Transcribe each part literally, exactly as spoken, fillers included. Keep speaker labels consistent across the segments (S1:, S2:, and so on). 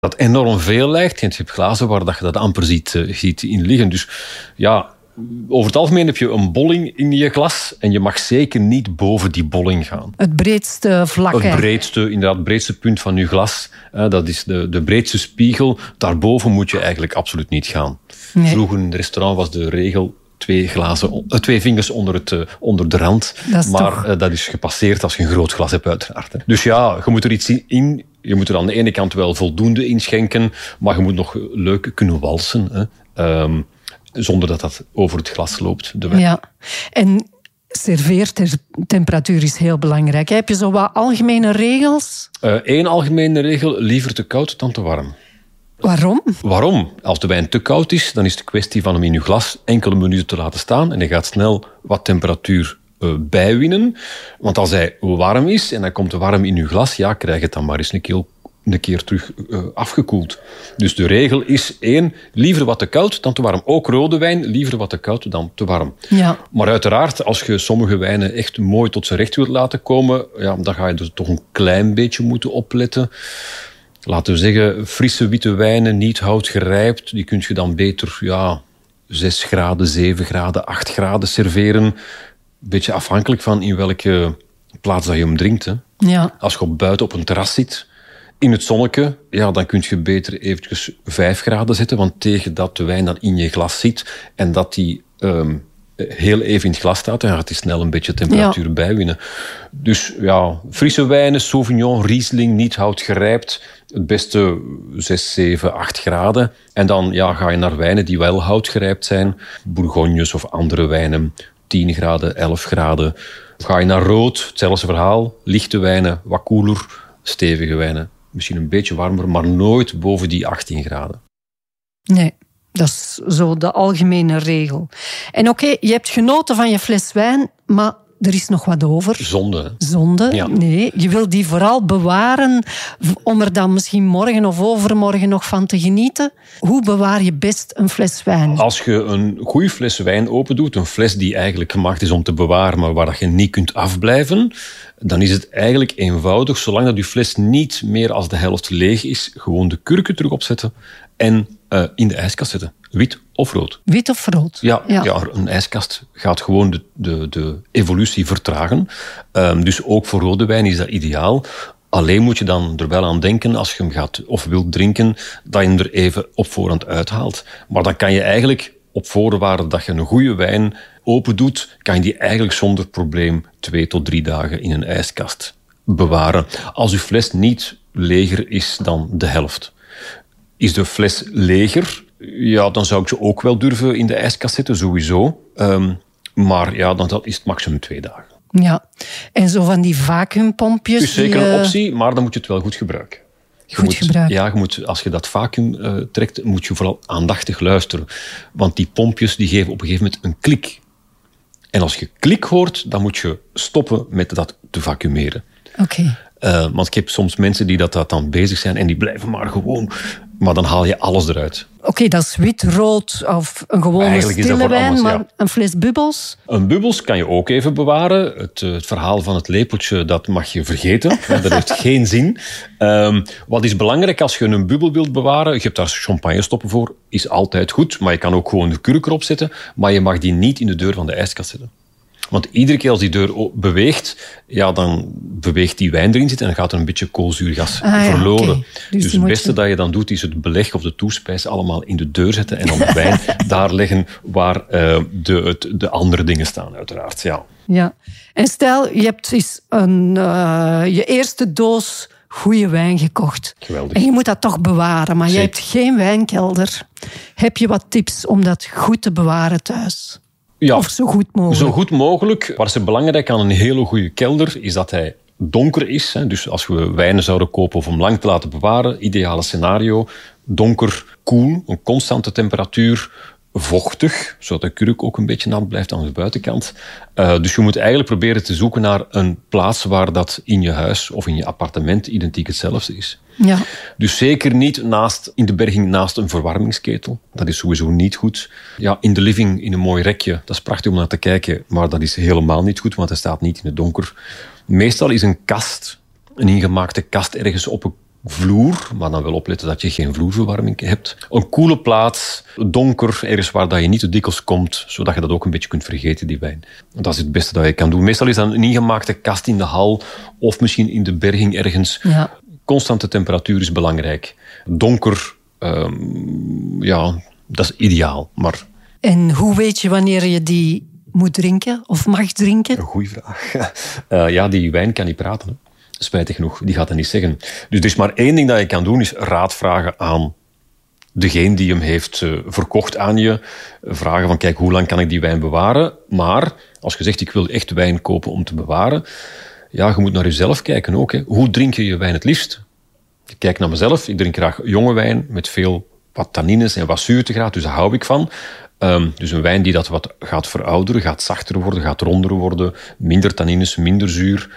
S1: dat enorm veel lijkt. Je hebt glazen waar je dat amper ziet, uh, ziet in liggen. Dus ja, over het algemeen heb je een bolling in je glas en je mag zeker niet boven die bolling gaan.
S2: Het breedste vlak.
S1: Het breedste, inderdaad, het breedste punt van je glas. Uh, dat is de, de breedste spiegel. Daarboven moet je eigenlijk absoluut niet gaan. Nee. Vroeger in het restaurant was de regel twee, glazen, uh, twee vingers onder, het, uh, onder de rand.
S2: Dat
S1: maar
S2: toch...
S1: uh, dat is gepasseerd als je een groot glas hebt, uiteraard. Hè. Dus ja, je moet er iets in... Je moet er aan de ene kant wel voldoende inschenken, maar je moet nog leuk kunnen walsen. Hè. Um, zonder dat dat over het glas loopt. De wijn.
S2: Ja, en serveertemperatuur is heel belangrijk. Heb je zo wat algemene regels? Eén
S1: uh, algemene regel, liever te koud dan te warm.
S2: Waarom?
S1: Waarom? Als de wijn te koud is, dan is het kwestie van hem in je glas enkele minuten te laten staan en hij gaat snel wat temperatuur uh, bijwinnen. Want als hij warm is en hij komt warm in je glas, ja, krijg het dan maar eens een keer, een keer terug uh, afgekoeld. Dus de regel is één, liever wat te koud dan te warm. Ook rode wijn, liever wat te koud dan te warm.
S2: Ja.
S1: Maar uiteraard, als je sommige wijnen echt mooi tot zijn recht wilt laten komen, ja, dan ga je er toch een klein beetje moeten opletten. Laten we zeggen, frisse witte wijnen, niet houtgerijpt, die kun je dan beter ja, zes graden, zeven graden, acht graden serveren. Een beetje afhankelijk van in welke plaats dat je hem drinkt. Hè.
S2: Ja.
S1: Als je op buiten op een terras zit, in het zonnetje, ja, dan kun je beter eventjes vijf graden zetten, want tegen dat de wijn dan in je glas zit en dat die um, heel even in het glas staat, dan gaat hij snel een beetje temperatuur ja. bijwinnen. Dus ja, frisse wijnen, Sauvignon, Riesling, niet houtgerijpt, het beste zes, zeven, acht graden. En dan ja, ga je naar wijnen die wel houtgerijpt zijn, Bourgognes of andere wijnen, tien graden, elf graden. Ga je naar rood, hetzelfde verhaal, lichte wijnen, wat koeler, stevige wijnen. Misschien een beetje warmer, maar nooit boven die achttien graden.
S2: Nee, dat is zo de algemene regel. En oké, okay, je hebt genoten van je fles wijn, maar er is nog wat over.
S1: Zonde.
S2: Zonde, ja. Nee. Je wil die vooral bewaren om er dan misschien morgen of overmorgen nog van te genieten. Hoe bewaar je best een fles wijn?
S1: Als je een goede fles wijn opendoet, een fles die eigenlijk gemaakt is om te bewaren, maar waar je niet kunt afblijven, dan is het eigenlijk eenvoudig, zolang dat je fles niet meer als de helft leeg is, gewoon de kurken terug opzetten en uh, in de ijskast zetten. Wit of rood.
S2: Wit of rood?
S1: Ja, ja. ja een ijskast gaat gewoon de, de, de evolutie vertragen. Um, dus ook voor rode wijn is dat ideaal. Alleen moet je dan er wel aan denken, als je hem gaat of wilt drinken, dat je hem er even op voorhand uithaalt. Maar dan kan je eigenlijk, op voorwaarde dat je een goede wijn open doet, kan je die eigenlijk zonder probleem twee tot drie dagen in een ijskast bewaren. Als je fles niet leger is dan de helft. Is de fles leger, ja, dan zou ik ze ook wel durven in de ijskast zetten, sowieso. Um, maar ja, dan is het maximum twee dagen.
S2: Ja, en zo van die vacuümpompjes...
S1: is zeker
S2: die, uh...
S1: een optie, maar dan moet je het wel goed gebruiken. Je
S2: goed
S1: moet,
S2: gebruiken.
S1: Ja, je moet, als je dat vacuüm uh, trekt, moet je vooral aandachtig luisteren. Want die pompjes die geven op een gegeven moment een klik. En als je klik hoort, dan moet je stoppen met dat te vacuumeren.
S2: Oké. Okay.
S1: Uh, want ik heb soms mensen die dat, dat dan bezig zijn en die blijven maar gewoon... Maar dan haal je alles eruit.
S2: Oké, okay, dat is wit, rood of een gewone
S1: Eigenlijk
S2: stille wijn,
S1: alles,
S2: maar
S1: ja.
S2: een fles bubbels?
S1: Een bubbels kan je ook even bewaren. Het, het verhaal van het lepeltje, dat mag je vergeten. Dat heeft geen zin. Um, wat is belangrijk als je een bubbel wilt bewaren? Je hebt daar champagne stoppen voor, is altijd goed. Maar je kan ook gewoon de kurk erop zetten. Maar je mag die niet in de deur van de ijskast zetten. Want iedere keer als die deur beweegt, ja, dan beweegt die wijn erin zitten en dan gaat er een beetje koolzuurgas ah, verloren. Ja, okay. Dus, dus het beste je... dat je dan doet, is het beleg of de toespijs allemaal in de deur zetten en dan de wijn daar leggen waar uh, de, het, de andere dingen staan, uiteraard. Ja.
S2: Ja. En stel, je hebt eens een, uh, je eerste doos goede wijn gekocht.
S1: Geweldig.
S2: En je moet dat toch bewaren, maar
S1: Zeker.
S2: je hebt geen wijnkelder. Heb je wat tips om dat goed te bewaren thuis?
S1: Ja,
S2: of zo goed mogelijk.
S1: Zo goed mogelijk. Wat is belangrijk aan een hele goede kelder, is dat hij donker is. Dus als we wijnen zouden kopen om lang te laten bewaren, ideale scenario, donker, koel, een constante temperatuur, vochtig, zodat de kurk ook een beetje nat blijft aan de buitenkant. Uh, dus je moet eigenlijk proberen te zoeken naar een plaats waar dat in je huis of in je appartement identiek hetzelfde is.
S2: Ja.
S1: Dus zeker niet naast, in de berging naast een verwarmingsketel. Dat is sowieso niet goed. Ja, in de living in een mooi rekje, dat is prachtig om naar te kijken, maar dat is helemaal niet goed, want hij staat niet in het donker. Meestal is een kast, een ingemaakte kast ergens op een vloer, maar dan wel opletten dat je geen vloerverwarming hebt. Een koele plaats, donker, ergens waar dat je niet te dikwijls komt, zodat je dat ook een beetje kunt vergeten, die wijn. Dat is het beste dat je kan doen. Meestal is dat een ingemaakte kast in de hal of misschien in de berging ergens.
S2: Ja.
S1: Constante temperatuur is belangrijk. Donker, um, ja, dat is ideaal. Maar...
S2: En hoe weet je wanneer je die moet drinken of mag drinken?
S1: Een goeie vraag. Uh, ja, die wijn kan niet praten, hè. Spijtig genoeg, die gaat dat niet zeggen. Dus er is maar één ding dat je kan doen, is raad vragen aan degene die hem heeft uh, verkocht aan je. Vragen van, kijk, hoe lang kan ik die wijn bewaren? Maar als je zegt, ik wil echt wijn kopen om te bewaren, ja, je moet naar jezelf kijken ook. Hè. Hoe drink je je wijn het liefst? Ik kijk naar mezelf, ik drink graag jonge wijn met veel wat tannines en wat zuurtegraad, dus daar hou ik van. Um, dus een wijn die dat wat gaat verouderen, gaat zachter worden, gaat ronder worden, minder tannines, minder zuur.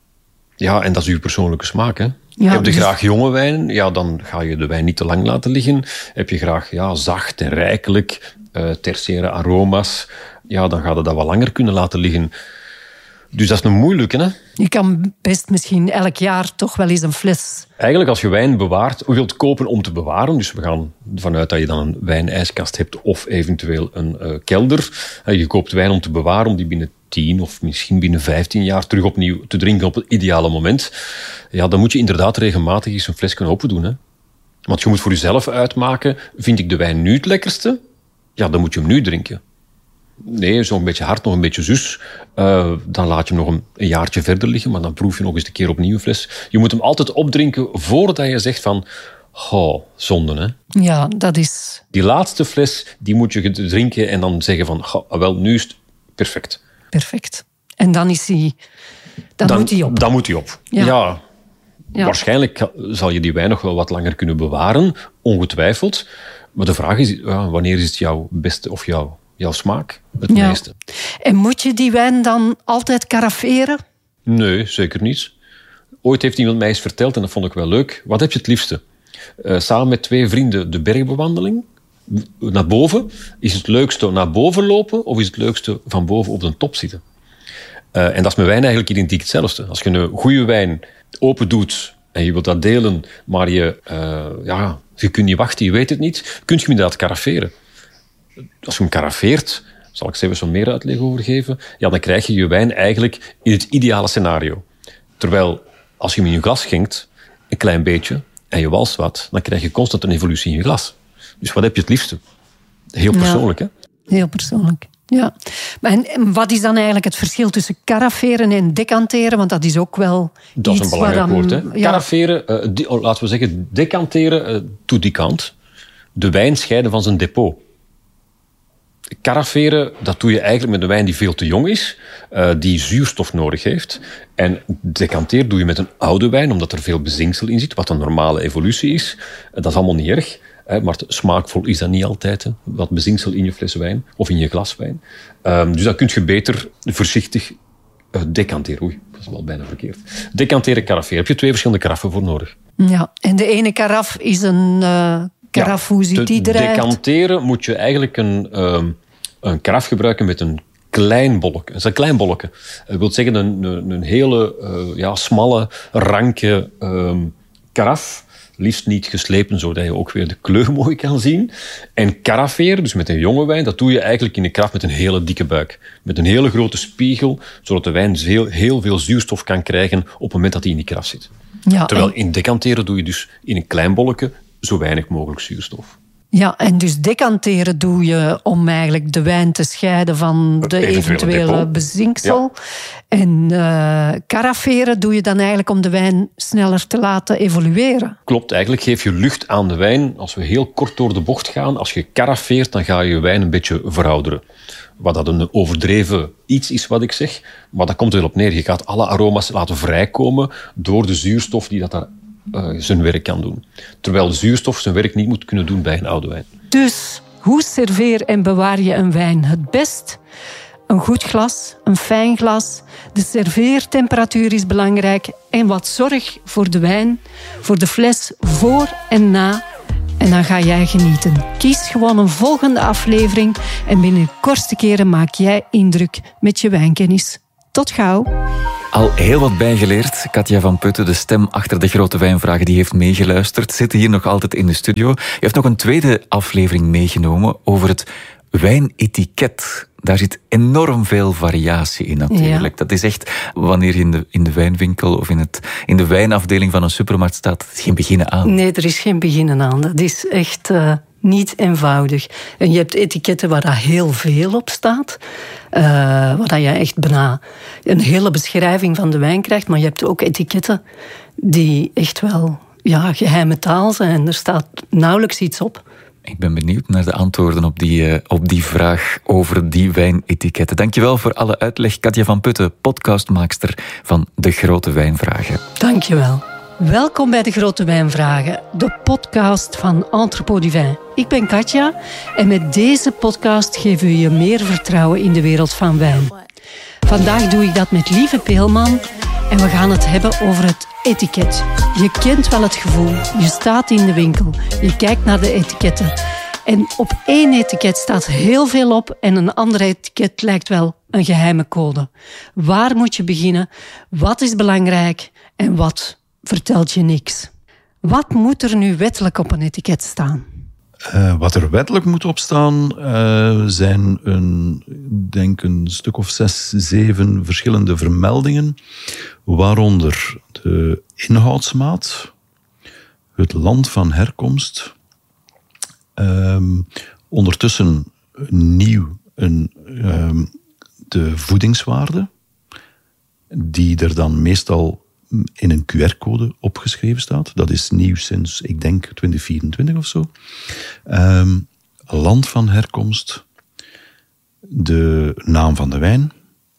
S1: Ja, en dat is uw persoonlijke smaak, hè.
S2: Ja,
S1: Heb je
S2: dus...
S1: graag jonge wijn, ja, dan ga je de wijn niet te lang laten liggen. Heb je graag ja, zacht en rijkelijk, uh, tertiaire aroma's, ja, dan ga je dat wat langer kunnen laten liggen. Dus dat is een moeilijke, hè.
S2: Je kan best misschien elk jaar toch wel eens een fles...
S1: Eigenlijk als je wijn bewaart, of wilt kopen om te bewaren, dus we gaan ervan uit dat je dan een wijnijskast hebt of eventueel een uh, kelder. Uh, je koopt wijn om te bewaren, om die binnen tien of misschien binnen vijftien jaar terug opnieuw te drinken op het ideale moment. Ja, dan moet je inderdaad regelmatig eens een fles kunnen open doen, hè. Want je moet voor jezelf uitmaken, vind ik de wijn nu het lekkerste? Ja, dan moet je hem nu drinken. Nee, zo'n beetje hard, nog een beetje zus. Uh, dan laat je hem nog een, een jaartje verder liggen, maar dan proef je nog eens een keer opnieuw een fles. Je moet hem altijd opdrinken voordat je zegt van... Oh, zonde, hè?
S2: Ja, dat is...
S1: Die laatste fles, die moet je drinken en dan zeggen van... Oh, wel, nu is het perfect.
S2: Perfect. En dan is hij... Dan, dan moet hij op.
S1: Dan moet hij op. Ja. ja. Ja. Waarschijnlijk zal je die wijn nog wel wat langer kunnen bewaren, ongetwijfeld. Maar de vraag is, ja, wanneer is het jouw beste of jouw... jouw smaak, het
S2: ja.
S1: meeste.
S2: En moet je die wijn dan altijd carafferen?
S1: Nee, zeker niet. Ooit heeft iemand mij eens verteld, en dat vond ik wel leuk. Wat heb je het liefste? Uh, samen met twee vrienden de bergbewandeling, naar boven. Is het leukste naar boven lopen, of is het leukste van boven op de top zitten? Uh, en dat is met wijn eigenlijk identiek hetzelfde. Als je een goede wijn open doet en je wilt dat delen, maar je, uh, ja, je kunt niet wachten, je weet het niet, kun je hem inderdaad carafferen. Als je hem caraffeert, zal ik er even zo meer uitleg over geven, ja, dan krijg je je wijn eigenlijk in het ideale scenario. Terwijl, als je hem in je glas schenkt, een klein beetje, en je walst wat, dan krijg je constant een evolutie in je glas. Dus wat heb je het liefste? Heel persoonlijk, ja,
S2: hè? Heel persoonlijk, ja. Maar en wat is dan eigenlijk het verschil tussen carafferen en decanteren? Want dat is ook wel
S1: Dat
S2: iets
S1: is een belangrijk
S2: dan,
S1: woord, hè.
S2: Ja.
S1: Carafferen, uh, di- oh, laten we zeggen, decanteren, uh, to decant. De wijn scheiden van zijn depot. Carafferen, dat doe je eigenlijk met een wijn die veel te jong is, uh, die zuurstof nodig heeft. En decanteren doe je met een oude wijn, omdat er veel bezinksel in zit, wat een normale evolutie is. Uh, dat is allemaal niet erg, hè, maar smaakvol is dat niet altijd, hè, wat bezinksel in je fles wijn of in je glas wijn. Um, dus dan kun je beter voorzichtig uh, decanteren. Oei, dat is wel bijna verkeerd. Decanteren, carafferen. Heb je twee verschillende karaffen voor nodig.
S2: Ja, en de ene karaf is een... Uh... Karaf, hoe ziet die eruit?
S1: Decanteren moet je eigenlijk een, um, een karaf gebruiken met een klein bolletje. Dat is een klein bolletje. Dat wil zeggen een, een, een hele uh, ja, smalle, ranke um, karaf. Liefst niet geslepen, zodat je ook weer de kleur mooi kan zien. En carafferen, dus met een jonge wijn, dat doe je eigenlijk in een karaf met een hele dikke buik. Met een hele grote spiegel, zodat de wijn heel, heel veel zuurstof kan krijgen op het moment dat hij in die karaf zit. Ja, Terwijl en... in decanteren doe je dus in een klein bolletje zo weinig mogelijk zuurstof.
S2: Ja, en dus decanteren doe je om eigenlijk de wijn te scheiden van de eventuele, eventuele bezinksel. Ja. En uh, carafferen doe je dan eigenlijk om de wijn sneller te laten evolueren.
S1: Klopt, eigenlijk geef je lucht aan de wijn. Als we heel kort door de bocht gaan, als je caraffeert, dan ga je je wijn een beetje verouderen. Wat dat een overdreven iets is wat ik zeg, maar dat komt er wel op neer. Je gaat alle aroma's laten vrijkomen door de zuurstof die dat daar Uh, zijn werk kan doen. Terwijl de zuurstof zijn werk niet moet kunnen doen bij een oude wijn.
S2: Dus hoe serveer en bewaar je een wijn het best? Een goed glas, een fijn glas. De serveertemperatuur is belangrijk. En wat zorg voor de wijn, voor de fles, voor en na. En dan ga jij genieten. Kies gewoon een volgende aflevering. En binnen de kortste keren maak jij indruk met je wijnkennis. Tot gauw.
S3: Al heel wat bijgeleerd. Katja van Putten, de stem achter de grote wijnvragen, die heeft meegeluisterd. Zit hier nog altijd in de studio. Je heeft nog een tweede aflevering meegenomen over het wijnetiket. Daar zit enorm veel variatie in natuurlijk. Ja. Dat is echt, wanneer je in de, in de wijnwinkel of in, het, in de wijnafdeling van een supermarkt staat, het is geen beginnen aan.
S2: Nee, er is geen beginnen aan. Dat is echt uh, niet eenvoudig. En je hebt etiketten waar dat heel veel op staat. Uh, waar dat je echt bijna een hele beschrijving van de wijn krijgt. Maar je hebt ook etiketten die echt wel ja, geheime taal zijn. Er staat nauwelijks iets op.
S3: Ik ben benieuwd naar de antwoorden op die, uh, op die vraag over die wijnetiketten. Dankjewel voor alle uitleg, Katja van Putten, podcastmaakster van De Grote Wijnvragen.
S2: Dankjewel. Welkom bij De Grote Wijnvragen, de podcast van Entrepôt du Vin. Ik ben Katja en met deze podcast geven we je meer vertrouwen in de wereld van wijn. Vandaag doe ik dat met Lieve Peelman en we gaan het hebben over het etiket. Je kent wel het gevoel, je staat in de winkel, je kijkt naar de etiketten en op één etiket staat heel veel op en een ander etiket lijkt wel een geheime code. Waar moet je beginnen? Wat is belangrijk en wat vertelt je niks? Wat moet er nu wettelijk op een etiket staan?
S4: Uh, wat er wettelijk moet opstaan uh, zijn een, denk een stuk of zes, zeven verschillende vermeldingen, waaronder de inhoudsmaat, het land van herkomst, um, ondertussen nieuw een, um, de voedingswaarde, die er dan meestal in een Q R-code opgeschreven staat. Dat is nieuw sinds, ik denk, twintig vierentwintig of zo. Um, land van herkomst, de naam van de wijn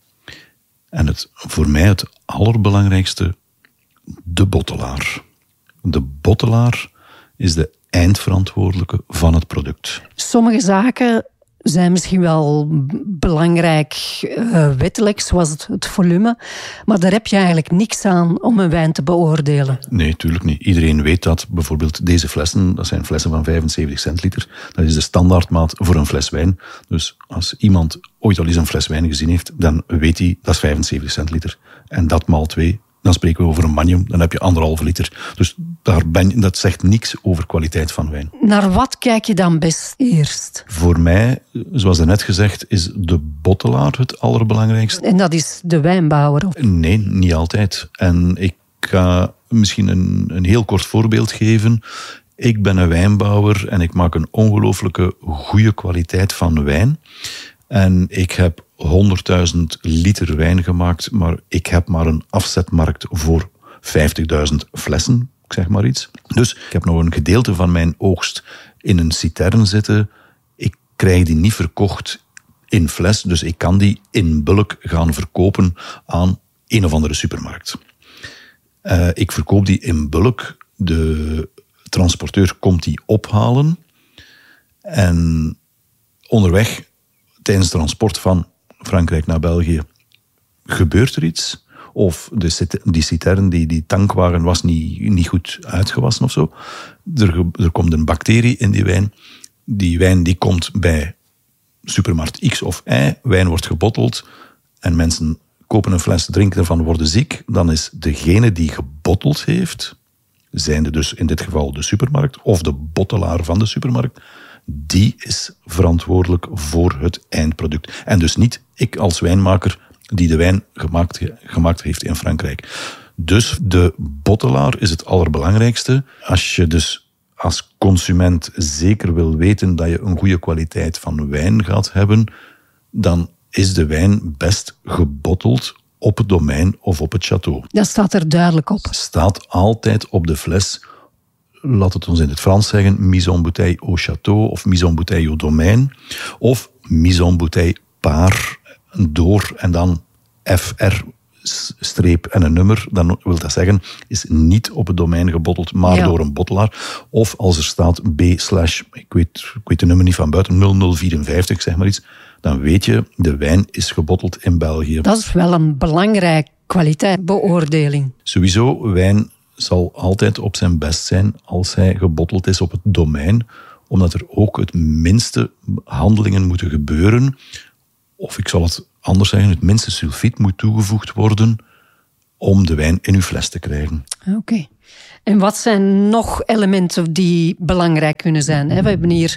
S4: en het, voor mij het allerbelangrijkste, de bottelaar. De bottelaar is de eindverantwoordelijke van het product.
S2: Sommige zaken zijn misschien wel belangrijk uh, wettelijk, zoals het, het volume. Maar daar heb je eigenlijk niks aan om een wijn te beoordelen.
S4: Nee, tuurlijk niet. Iedereen weet dat bijvoorbeeld deze flessen, dat zijn flessen van vijfenzeventig centiliter, dat is de standaardmaat voor een fles wijn. Dus als iemand ooit al eens een fles wijn gezien heeft, dan weet hij, dat is vijfenzeventig centiliter. En dat maal twee, dan spreken we over een magnum, dan heb je anderhalve liter. Dus daar ben, dat zegt niks over kwaliteit van wijn.
S2: Naar wat kijk je dan best eerst?
S4: Voor mij, zoals net gezegd, is de bottelaar het allerbelangrijkste.
S2: En dat is de wijnbouwer? Of?
S4: Nee, niet altijd. En ik ga misschien een, een heel kort voorbeeld geven. Ik ben een wijnbouwer en ik maak een ongelooflijke goede kwaliteit van wijn. En ik heb honderdduizend liter wijn gemaakt, maar ik heb maar een afzetmarkt voor vijftigduizend flessen, ik zeg maar iets. Dus ik heb nog een gedeelte van mijn oogst in een citern zitten. Ik krijg die niet verkocht in fles, dus ik kan die in bulk gaan verkopen aan een of andere supermarkt. Uh, ik verkoop die in bulk, de transporteur komt die ophalen en onderweg, tijdens het transport van Frankrijk naar België, gebeurt er iets. Of de, die citern, die, die tankwagen was niet, niet goed uitgewassen of zo. Er, er komt een bacterie in die wijn. Die wijn die komt bij supermarkt X of Y. Wijn wordt gebotteld en mensen kopen een fles, drinken ervan, worden ziek. Dan is degene die gebotteld heeft, zijnde dus in dit geval de supermarkt of de bottelaar van de supermarkt, die is verantwoordelijk voor het eindproduct. En dus niet ik als wijnmaker die de wijn gemaakt, gemaakt heeft in Frankrijk. Dus de bottelaar is het allerbelangrijkste. Als je dus als consument zeker wil weten dat je een goede kwaliteit van wijn gaat hebben, dan is de wijn best gebotteld op het domein of op het château.
S2: Dat staat er duidelijk op.
S4: Staat altijd op de fles. Laat het ons in het Frans zeggen, mise en bouteille au château of mise en bouteille au domaine. Of mise en bouteille par, door en dan F R streep en een nummer. Dan wil dat zeggen, is niet op het domein gebotteld, maar ja. door een bottelaar. Of als er staat B slash, ik weet, ik weet de nummer niet van buiten, nul nul vierenvijftig, zeg maar iets, dan weet je, de wijn is gebotteld in België.
S2: Dat is wel een belangrijke kwaliteitsbeoordeling.
S4: Sowieso, wijn zal altijd op zijn best zijn als hij gebotteld is op het domein, omdat er ook het minste handelingen moeten gebeuren, of ik zal het anders zeggen, het minste sulfiet moet toegevoegd worden om de wijn in uw fles te krijgen.
S2: Oké. Okay. En wat zijn nog elementen die belangrijk kunnen zijn? We hebben hier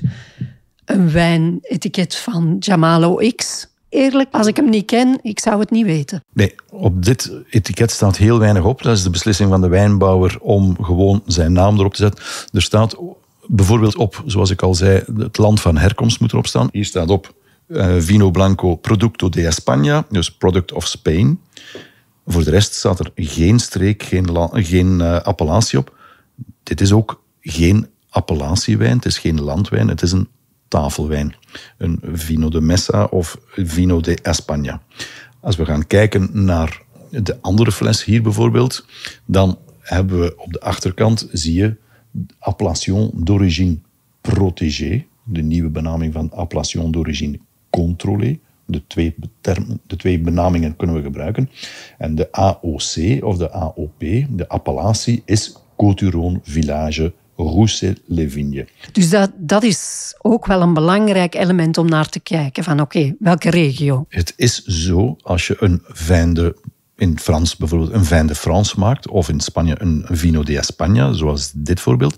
S2: een wijnetiket van Jamalo X. Eerlijk, als ik hem niet ken, ik zou het niet weten.
S4: Nee, op dit etiket staat heel weinig op. Dat is de beslissing van de wijnbouwer om gewoon zijn naam erop te zetten. Er staat bijvoorbeeld op, zoals ik al zei, het land van herkomst moet erop staan. Hier staat op uh, Vino Blanco Producto de España, dus Product of Spain. Voor de rest staat er geen streek, geen, la- geen uh, appellatie op. Dit is ook geen appellatiewijn, het is geen landwijn, het is een tafelwijn. Een vino de mesa of vino de España. Als we gaan kijken naar de andere fles hier bijvoorbeeld, dan hebben we op de achterkant, zie je, appellation d'origine protégée, de nieuwe benaming van appellation d'origine contrôlée. De twee, term, de twee benamingen kunnen we gebruiken. En de A O C of de A O P, de appellatie, is Côtes-du-Rhône Village Roussel-les-Vignes.
S2: Dus dat, dat is ook wel een belangrijk element om naar te kijken. Van oké, okay, welke regio?
S4: Het is zo, als je een vin de, in Frans bijvoorbeeld een vin de France maakt, of in Spanje een vino de España, zoals dit voorbeeld.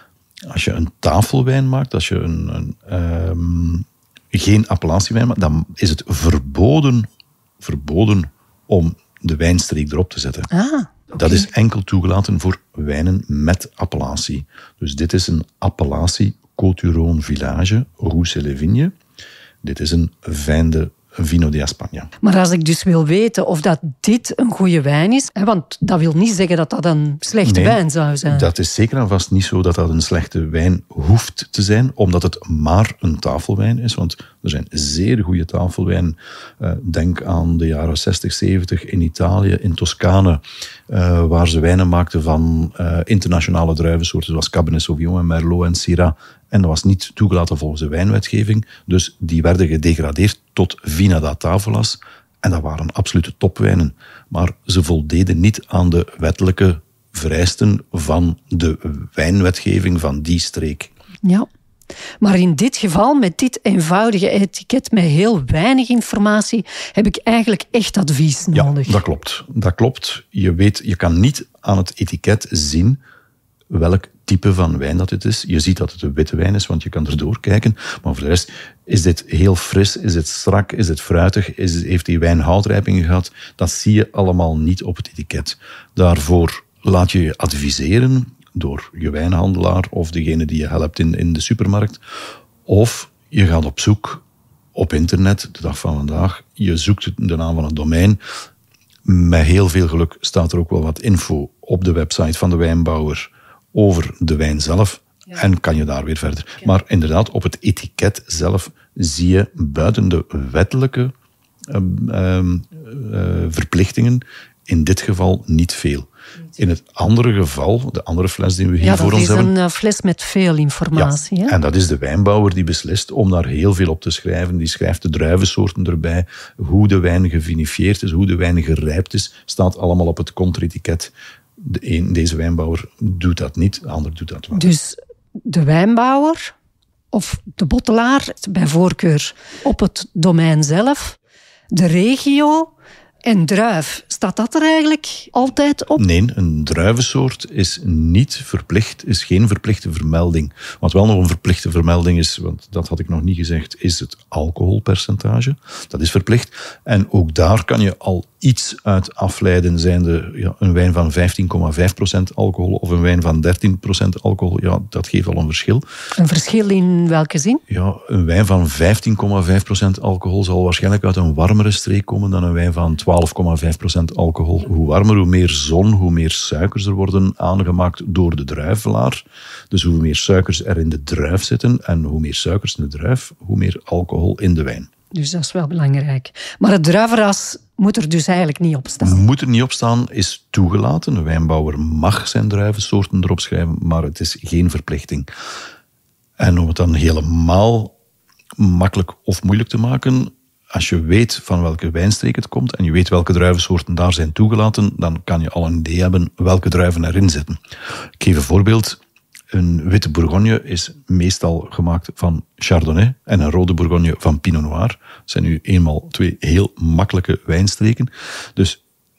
S4: Als je een tafelwijn maakt, als je een... een um, geen appellatiewijn maakt, dan is het verboden, verboden om de wijnstreek erop te zetten.
S2: Ah, okay.
S4: Dat is enkel toegelaten voor wijnen met appellatie. Dus dit is een appellatie Côtes-du-Rhône Village, Roussel-les-Vignes. Dit is een vin de Vino de España.
S2: Maar als ik dus wil weten of dat dit een goede wijn is, hè, want dat wil niet zeggen dat dat een slechte
S4: nee,
S2: wijn zou zijn.
S4: Dat is zeker en vast niet zo dat dat een slechte wijn hoeft te zijn, omdat het maar een tafelwijn is. Want er zijn zeer goede tafelwijnen. Uh, denk aan de jaren zestig, zeventig in Italië, in Toscane, uh, waar ze wijnen maakten van uh, internationale druivensoorten, zoals Cabernet Sauvignon en Merlot en Syrah. En dat was niet toegelaten volgens de wijnwetgeving. Dus die werden gedegradeerd tot Vina da Tavolas. En dat waren absolute topwijnen. Maar ze voldeden niet aan de wettelijke vereisten van de wijnwetgeving van die streek.
S2: Ja. Maar in dit geval, met dit eenvoudige etiket, met heel weinig informatie, heb ik eigenlijk echt advies nodig.
S4: Ja, dat klopt. Dat klopt. Je weet, je kan niet aan het etiket zien welk type van wijn dat het is. Je ziet dat het een witte wijn is, want je kan erdoor kijken. Maar voor de rest, is dit heel fris, is het strak, is het fruitig, is, heeft die wijn houtrijping gehad? Dat zie je allemaal niet op het etiket. Daarvoor laat je je adviseren door je wijnhandelaar of degene die je helpt in, in de supermarkt. Of je gaat op zoek op internet, de dag van vandaag. Je zoekt de naam van het domein. Met heel veel geluk staat er ook wel wat info op de website van de wijnbouwer over de wijn zelf. Ja. En kan je daar weer verder. Ja. Maar inderdaad, op het etiket zelf zie je buiten de wettelijke uh, uh, uh, verplichtingen in dit geval niet veel. In het andere geval, de andere fles die we hier
S2: ja,
S4: voor ons hebben...
S2: Ja, dat is een fles met veel informatie.
S4: Ja,
S2: hè?
S4: En dat is de wijnbouwer die beslist om daar heel veel op te schrijven. Die schrijft de druivensoorten erbij, hoe de wijn gevinifieerd is, hoe de wijn gerijpt is, staat allemaal op het contra-etiket. De een, deze wijnbouwer doet dat niet, de ander doet dat wel.
S2: Dus de wijnbouwer of de bottelaar, bij voorkeur op het domein zelf, de regio en druif. Staat dat er eigenlijk altijd op?
S4: Nee, een druivensoort is niet verplicht, is geen verplichte vermelding. Wat wel nog een verplichte vermelding is, want dat had ik nog niet gezegd, is het alcoholpercentage. Dat is verplicht. En ook daar kan je al iets uit afleiden, zijnde ja, een wijn van vijftien komma vijf procent alcohol of een wijn van dertien procent alcohol. Ja, dat geeft al een verschil.
S2: Een verschil in welke zin?
S4: Ja, een wijn van vijftien komma vijf procent alcohol zal waarschijnlijk uit een warmere streek komen dan een wijn van twaalf komma vijf procent alcohol. Hoe warmer, hoe meer zon, hoe meer suikers er worden aangemaakt door de druivelaar. Dus hoe meer suikers er in de druif zitten en hoe meer suikers in de druif, hoe meer alcohol in de wijn.
S2: Dus dat is wel belangrijk. Maar het druivenras moet er dus eigenlijk niet op staan.
S4: Moet er niet op staan, is toegelaten. Een wijnbouwer mag zijn druivensoorten erop schrijven, maar het is geen verplichting. En om het dan helemaal makkelijk of moeilijk te maken, als je weet van welke wijnstreek het komt en je weet welke druivensoorten daar zijn toegelaten, dan kan je al een idee hebben welke druiven erin zitten. Ik geef een voorbeeld. Een witte Bourgogne is meestal gemaakt van Chardonnay en een rode Bourgogne van Pinot Noir. Dat zijn nu eenmaal twee heel makkelijke wijnstreken. Dus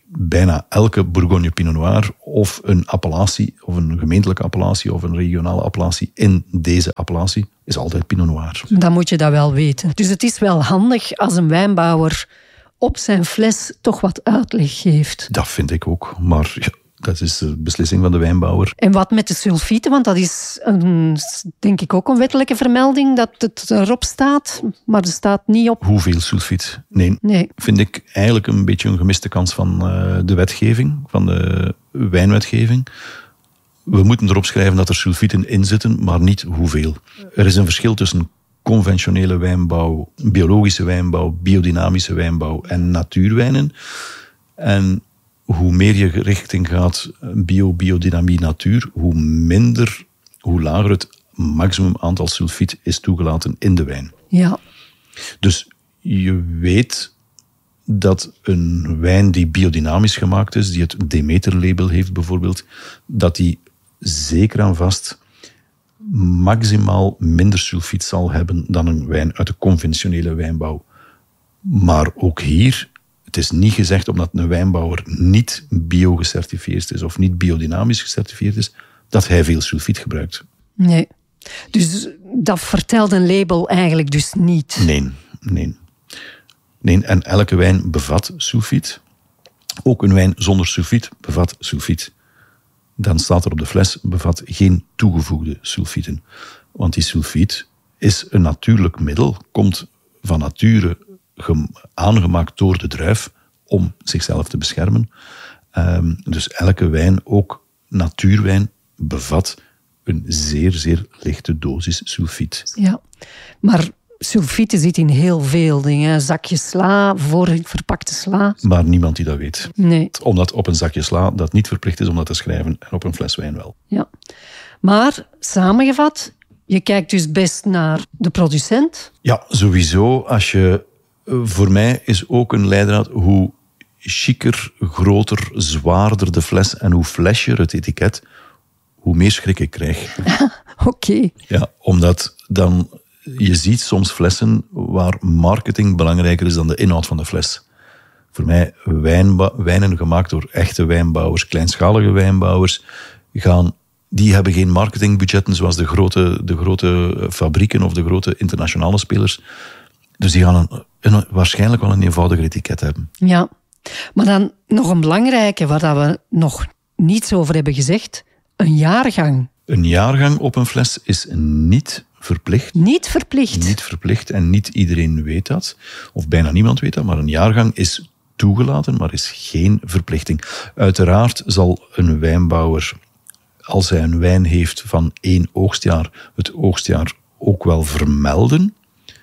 S4: bijna elke Bourgogne Pinot Noir of een appellatie, of een gemeentelijke appellatie of een regionale appellatie in deze appellatie is altijd Pinot Noir.
S2: Dan moet je dat wel weten. Dus het is wel handig als een wijnbouwer op zijn fles toch wat uitleg geeft.
S4: Dat vind ik ook, maar ja, dat is de beslissing van de wijnbouwer.
S2: En wat met de sulfieten? Want dat is een, denk ik ook een wettelijke vermelding dat het erop staat, maar er staat niet op.
S4: Hoeveel sulfiet? Nee,
S2: nee.
S4: Vind ik eigenlijk een beetje een gemiste kans van uh, de wetgeving, van de wijnwetgeving. We moeten erop schrijven dat er sulfieten in zitten, maar niet hoeveel. Er is een verschil tussen conventionele wijnbouw, biologische wijnbouw, biodynamische wijnbouw en natuurwijnen. En hoe meer je richting gaat bio, biodynamie, natuur, hoe minder, hoe lager het maximum aantal sulfiet is toegelaten in de wijn.
S2: Ja.
S4: Dus je weet dat een wijn die biodynamisch gemaakt is, die het Demeter-label heeft bijvoorbeeld, dat die zeker en vast maximaal minder sulfiet zal hebben dan een wijn uit de conventionele wijnbouw. Maar ook hier, het is niet gezegd omdat een wijnbouwer niet bio-gecertificeerd is of niet biodynamisch gecertificeerd is, dat hij veel sulfiet gebruikt.
S2: Nee. Dus dat vertelt een label eigenlijk dus niet?
S4: Nee, nee. nee en elke wijn bevat sulfiet. Ook een wijn zonder sulfiet bevat sulfiet. Dan staat er op de fles, bevat geen toegevoegde sulfieten. Want die sulfiet is een natuurlijk middel, komt van nature aangemaakt door de druif om zichzelf te beschermen. Um, dus elke wijn, ook natuurwijn, bevat een zeer, zeer lichte dosis sulfiet.
S2: Ja, maar sulfieten zit in heel veel dingen. Een zakje sla, voor verpakte sla.
S4: Maar niemand die dat weet.
S2: Nee.
S4: Omdat op een zakje sla dat niet verplicht is om dat te schrijven en op een fles wijn wel.
S2: Ja. Maar, samengevat, je kijkt dus best naar de producent.
S4: Ja, sowieso. Als je, voor mij is ook een leidraad hoe chiquer, groter, zwaarder de fles en hoe flesjer het etiket, hoe meer schrik ik krijg.
S2: Oké. Okay.
S4: Ja, omdat dan, je ziet soms flessen waar marketing belangrijker is dan de inhoud van de fles. Voor mij, wijnba- wijnen gemaakt door echte wijnbouwers, kleinschalige wijnbouwers, gaan, die hebben geen marketingbudgetten zoals de grote, de grote fabrieken of de grote internationale spelers. Dus die gaan een, een, waarschijnlijk wel een eenvoudiger etiket hebben.
S2: Ja, maar dan nog een belangrijke, waar we nog niets over hebben gezegd. Een jaargang.
S4: Een jaargang op een fles is niet verplicht.
S2: Niet verplicht?
S4: Niet verplicht en niet iedereen weet dat. Of bijna niemand weet dat, maar een jaargang is toegelaten, maar is geen verplichting. Uiteraard zal een wijnbouwer, als hij een wijn heeft van één oogstjaar, het oogstjaar ook wel vermelden,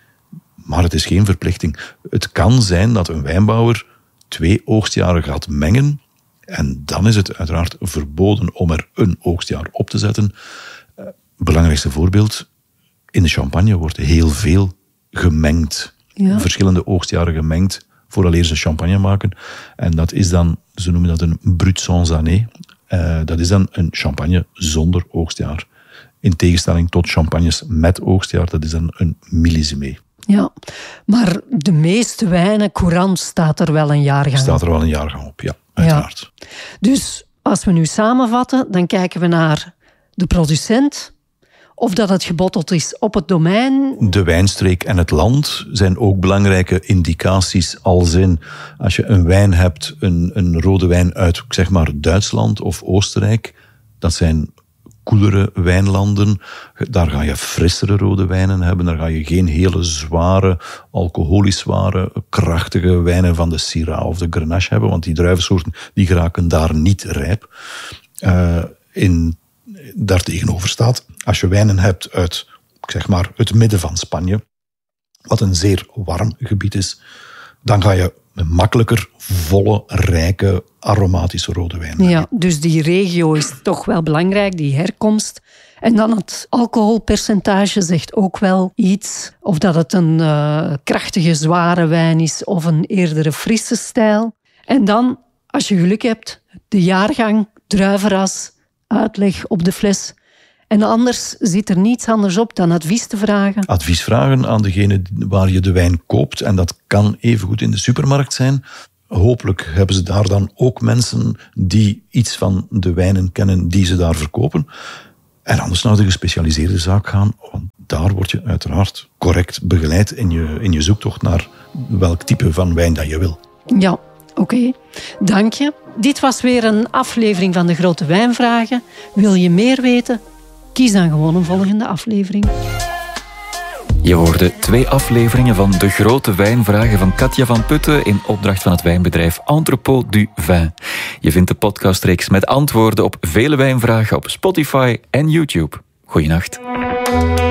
S4: maar het is geen verplichting. Het kan zijn dat een wijnbouwer twee oogstjaren gaat mengen, en dan is het uiteraard verboden om er een oogstjaar op te zetten. Belangrijkste voorbeeld, in de champagne wordt heel veel gemengd. Ja. Verschillende oogstjaren gemengd, vooraleer ze champagne maken. En dat is dan, ze noemen dat een brut sans année. Uh, dat is dan een champagne zonder oogstjaar. In tegenstelling tot champagnes met oogstjaar, dat is dan een millisime.
S2: Ja, maar de meeste wijnen, courant, staat er wel een jaargang
S4: Staat er wel een jaargang op, ja, uiteraard.
S2: Ja. Dus als we nu samenvatten, dan kijken we naar de producent, of dat het gebotteld is op het domein.
S4: De wijnstreek en het land zijn ook belangrijke indicaties, als in, als je een wijn hebt, een, een rode wijn uit, zeg maar, Duitsland of Oostenrijk, dat zijn koelere wijnlanden, daar ga je frissere rode wijnen hebben, daar ga je geen hele zware, alcoholisch zware, krachtige wijnen van de Syrah of de Grenache hebben, want die druivensoorten die geraken daar niet rijp. Uh, in, daartegenover staat, als je wijnen hebt uit, zeg maar, het midden van Spanje, wat een zeer warm gebied is, dan ga je makkelijker volle, rijke, aromatische rode wijn hebben.
S2: Ja, dus die regio is toch wel belangrijk, die herkomst. En dan het alcoholpercentage zegt ook wel iets. Of dat het een uh, krachtige, zware wijn is of een eerdere frisse stijl. En dan, als je geluk hebt, de jaargang, druivenras, uitleg op de fles. En anders zit er niets anders op dan advies te vragen.
S4: Advies vragen aan degene waar je de wijn koopt. En dat kan evengoed in de supermarkt zijn. hopelijk hebben ze daar dan ook mensen die iets van de wijnen kennen die ze daar verkopen. En anders naar de gespecialiseerde zaak gaan, want daar word je uiteraard correct begeleid in je, in je zoektocht naar welk type van wijn dat je wil.
S2: Ja, oké. Okay. Dank je. Dit was weer een aflevering van de Grote Wijnvragen. Wil je meer weten? Kies dan gewoon een volgende aflevering.
S3: Je hoorde twee afleveringen van De Grote Wijnvragen van Katja van Putten in opdracht van het wijnbedrijf Entrepôt du Vin. Je vindt de podcastreeks met antwoorden op vele wijnvragen op Spotify en YouTube. Goeienacht.